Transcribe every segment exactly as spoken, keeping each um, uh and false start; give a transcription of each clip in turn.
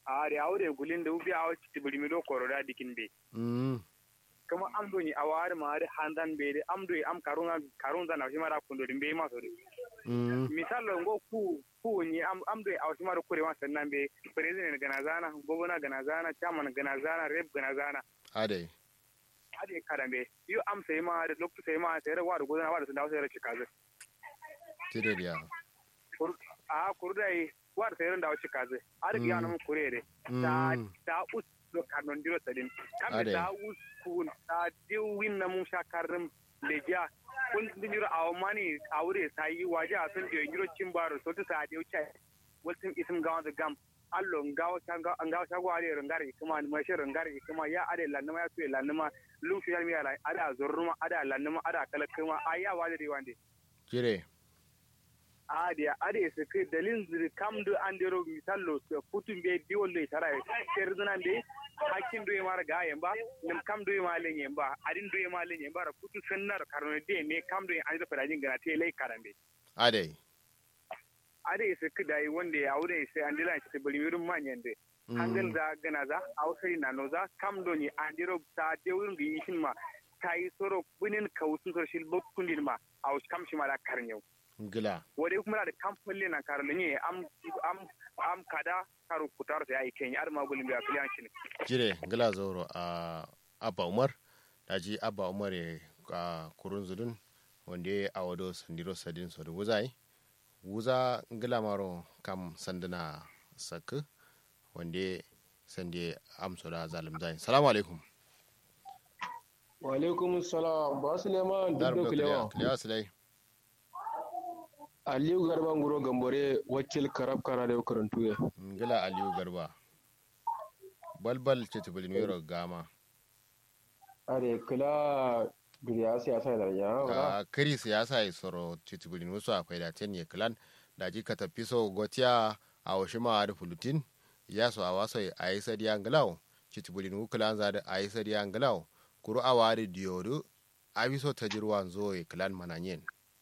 a da aure gulin da ubi a wacce tibiri do koroda dikin be mm kuma am do ni awar ma da handan be am do am karunga karunga na shi mara kundo dimbe ma so mm misalo ngo ku ku ni am am do a shi mara kure ma sannan be president gana zana gobona gana zana chairman gana zana rep gana zana ade ade karambe yo am sai ma da lokto sai ma sai wa da gozana wa da sun dawo sai ra cikaze tire dia a kurdai wa da sai ran dawo cikaze ar biya nan kurere ta ta us do kanon diro sadin kam da us kun ta diwin na mun shakarin leja kun diniro awmani awre sai waje a sun da giro cimbaro so ta sa da wuce wasin isim gawa da gam allo ngawo tanga ngawo shago ale rangare kuma ma shi rangare kuma ya ade lannama ya tuye lannama lu fi mi ala ada zurruma ada lannama ada kala kuma aya wale ri wande kire ade ade se ke dalin zuri kamdu andero misallo so putun be diwolle taraye serdana be hakin do mara ga yamba nim kamdu ma len yamba adin do ma len yamba putu sannar karno de me kamdu an da farajin gana te lai karambe ade ade se kidai wanda ya aure sai an dila shi bari wurin manyan da hangal da gana za ausari na noza kam do ni andiro ta de wurin gi shin ma tai soro bunin kausun so shi bokkun din ma aus kam shi ma da karnyau gila wade kuma da kamfanin na karlanye am am am kada karu kutar da ai kenya ar ma gulin biya kliyan shi ne jire gila zoro a abba umar daji abba umar a kurun zudun wanda a wado sandiro sadin so da wuzai wuza ngila maro kam sandana sak wande sande amso da zalim zai salamu alaikum wa alaikum salam ba suleiman dubdo kilewa kilewa sulai aliyu garba nguro gambore wakil karab kana da karantu ya ngila aliyu garba balbal ce tibul mero gama are kila duniya siyasa da ya a kiri siyasa ya soro titibulin wasu akwai da ten klan da ji ka tafi so gotiya a washi ma da fulutin ya so a waso a yi sadiya ngalaw titibulin wukulan za da a yi sadiya ngalaw kuru a wari diyodu a bi so ta jirwan zo ya klan mananyen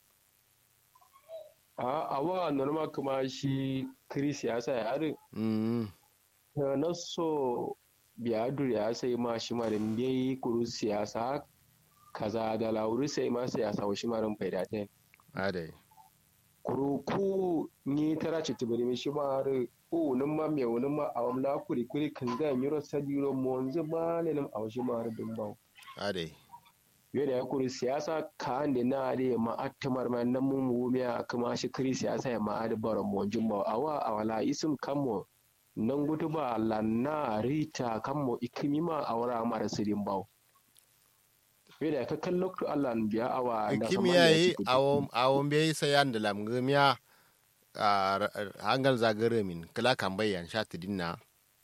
a awa norma kuma shi kiri siyasa ya are mm na so biya duniya sai ma shi ma da mbiyi kuru siyasa kaza da lauri sai ma siyasa wa shi ma ran faida ta ade kuru ku ni tara ci tibiri mi shi ma re ku nan ma me wani ma awam la kuri kuri kan ga miro sadiro monze ba ne nan aw shi ma re dum ba ade yau da ya kuri siyasa ka ande na de ma attamar ma nan mun wumiya kuma shi kiri siyasa ya ma ade bara monjin ba awa awala isim kammo nan gutu ba lanna rita kammo ikimima awara mara sirin ba yau da ka kallo ku Allah biya awa da kimiyya yi awon awon bai sayan da lamgamiya a hangal zagare min kala kan bayan sha tidinna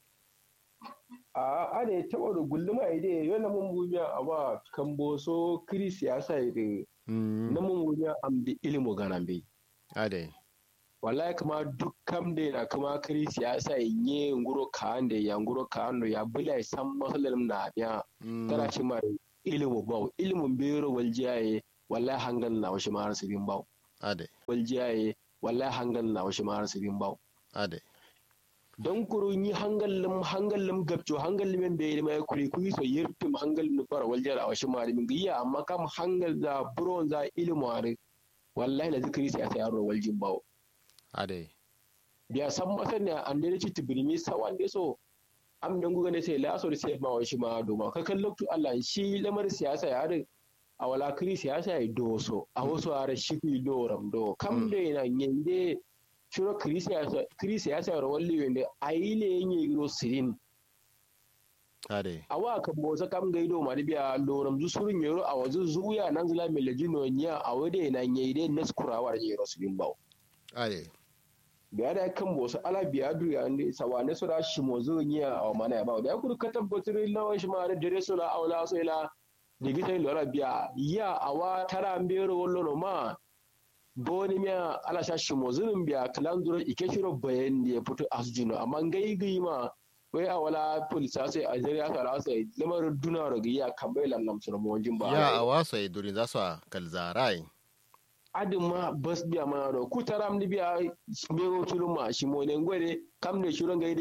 a ade taɓa da gulluma ide yana mun bumiya a ba kan boso kiri siyasa ide na mun bumiya am da ilimu ganan bai ade wallahi kama dukkan da na kama kiri siyasa yin nguro kan da ya nguro kan ya bula san masalan na biya tara shi ma ilimu bawo ilimin bero waljiyaye wallahi hangal na washi ma rasibin bawo ade waljiyaye wallahi hangal na washi ma rasibin bawo ade don kurun yi hangalin hangalin gabco hangalin bai da mai kuri kuri so yirtim hangalin fara waljar a wasu malamin giya amma kam hangal da buron za ilimu are wallahi la zikiri sai sai yaro waljin bawo ade biya san masan ne an da ci tibirmi sawan da so am dan guga ne sai la so da sai ma wasu ma do ma ka kallon tu Allah shi lamar siyasa ya are a wala kiri siyasa ya doso a wasu are shi fi doram do kam da yana yende shiro kiri siyasa yaro walli wende ayile yenye giro sirin ade awa ka bosa kam gaido ma biya loram zu surun yero a wazu zuya nan zula melajino nya a wade na nyeide naskurawa yero sirin bawo ade biya da kan bosa ala biya du ya ne sawane sura shimozo nya a mana ya bawo da kudu katan botire lawan shi ma da dare sura aula so ila digitai lora biya ya awa tara mbero wollo no ma boni miya ala sha shimozo biya kalan duro ike shiro bayan da ya fito asjuno amma gai gai ma wai a wala polisa sai a jariya kara sai lamar duna rogiya kan bai lallam su mo jin ba ya a wasa durin za su kalzarai adin ma bas biya ma ro ku taram ni biya mego tuluma shi mo ne ngwede kam ne shiro ngai